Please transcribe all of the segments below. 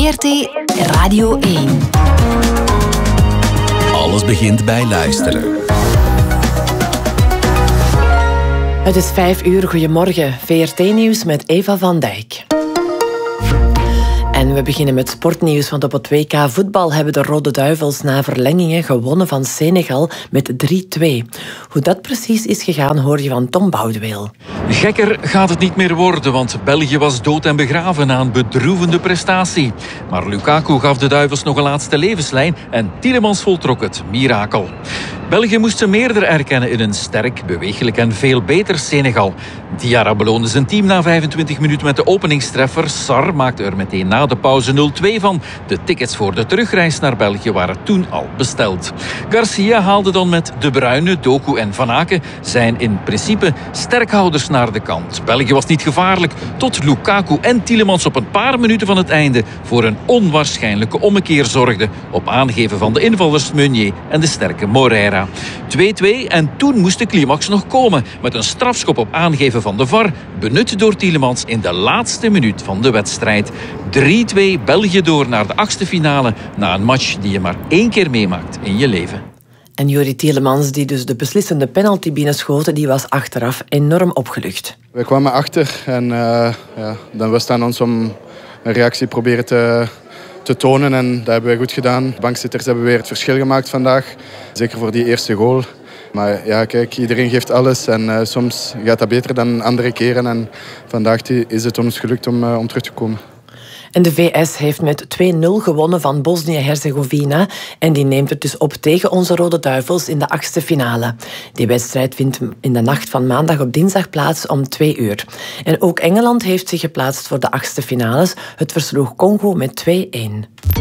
VRT Radio 1. Alles begint bij luisteren. Het is 5:00. Goedemorgen. VRT-nieuws met Eva van Dijk. En we beginnen met sportnieuws, want op het WK voetbal hebben de Rode Duivels na verlengingen gewonnen van Senegal met 3-2. Hoe dat precies is gegaan, hoor je van Tom Boudeweel. Gekker gaat het niet meer worden, want België was dood en begraven na een bedroevende prestatie. Maar Lukaku gaf de Duivels nog een laatste levenslijn en Tielemans voltrok het mirakel. België moest zijn meerder erkennen in een sterk, beweeglijk en veel beter Senegal. Diarra beloonde zijn team na 25 minuten met de openingstreffer. Sarr maakte er meteen na de pauze 0-2 van. De tickets voor de terugreis naar België waren toen al besteld. Garcia haalde dan met De Bruyne, Doku en Van Aken zijn in principe sterkhouders naar de kant. België was niet gevaarlijk tot Lukaku en Tielemans op een paar minuten van het einde voor een onwaarschijnlijke ommekeer zorgden op aangeven van de invallers Meunier en de sterke Moreira. 2-2 en toen moest de climax nog komen met een strafschop op aangeven van de VAR, benut door Tielemans in de laatste minuut van de wedstrijd. 3-2 België door naar de 8e finale na een match die je maar 1 keer meemaakt in je leven. En Jori Tielemans, die dus de beslissende penalty binnenschoten, die was achteraf enorm opgelucht. We kwamen achter en dan was het aan ons om een reactie proberen te tonen en dat hebben we goed gedaan. De bankzitters hebben weer het verschil gemaakt vandaag, zeker voor die eerste goal. Maar ja, kijk, iedereen geeft alles en soms gaat dat beter dan andere keren. En vandaag is het ons gelukt om terug te komen. En de VS heeft met 2-0 gewonnen van Bosnië-Herzegovina en die neemt het dus op tegen onze Rode Duivels in de 8e finale. Die wedstrijd vindt in de nacht van maandag op dinsdag plaats om 2:00. En ook Engeland heeft zich geplaatst voor de 8e finales. Het versloeg Congo met 2-1.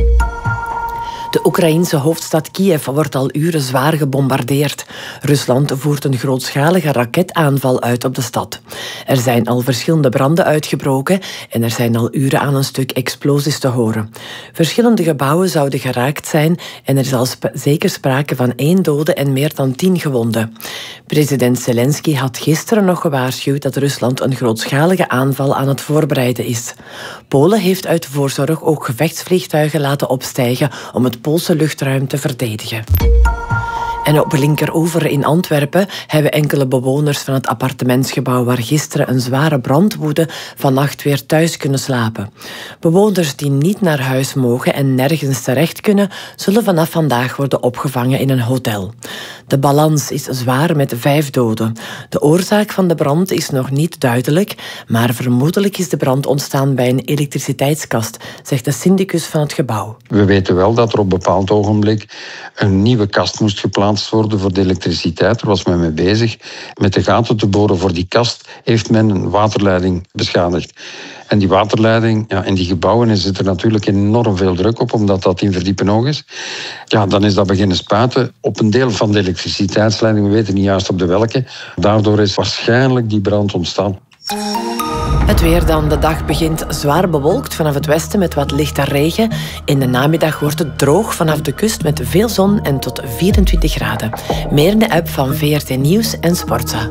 De Oekraïense hoofdstad Kiev wordt al uren zwaar gebombardeerd. Rusland voert een grootschalige raketaanval uit op de stad. Er zijn al verschillende branden uitgebroken en er zijn al uren aan een stuk explosies te horen. Verschillende gebouwen zouden geraakt zijn en er is al zeker sprake van 1 dode en meer dan 10 gewonden. President Zelensky had gisteren nog gewaarschuwd dat Rusland een grootschalige aanval aan het voorbereiden is. Polen heeft uit voorzorg ook gevechtsvliegtuigen laten opstijgen om het Poolse luchtruim te verdedigen. En op Linkeroever in Antwerpen hebben enkele bewoners van het appartementsgebouw waar gisteren een zware brand woedde, vannacht weer thuis kunnen slapen. Bewoners die niet naar huis mogen en nergens terecht kunnen, zullen vanaf vandaag worden opgevangen in een hotel. De balans is zwaar met 5 doden. De oorzaak van de brand is nog niet duidelijk, maar vermoedelijk is de brand ontstaan bij een elektriciteitskast, zegt de syndicus van het gebouw. We weten wel dat er op een bepaald ogenblik een nieuwe kast moest geplaatst worden voor de elektriciteit. Daar was men mee bezig. Met de gaten te boren voor die kast heeft men een waterleiding beschadigd. En die waterleiding, ja, in die gebouwen zit er natuurlijk enorm veel druk op, omdat dat in verdiepen hoog is. Ja, dan is dat beginnen spuiten op een deel van de elektriciteitsleiding. We weten niet juist op de welke. Daardoor is waarschijnlijk die brand ontstaan. Het weer dan. De dag begint zwaar bewolkt vanaf het westen met wat lichte regen. In de namiddag wordt het droog vanaf de kust met veel zon en tot 24 graden. Meer in de app van VRT Nieuws en Sportza.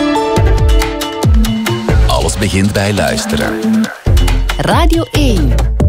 Alles begint bij luisteren. Radio 1.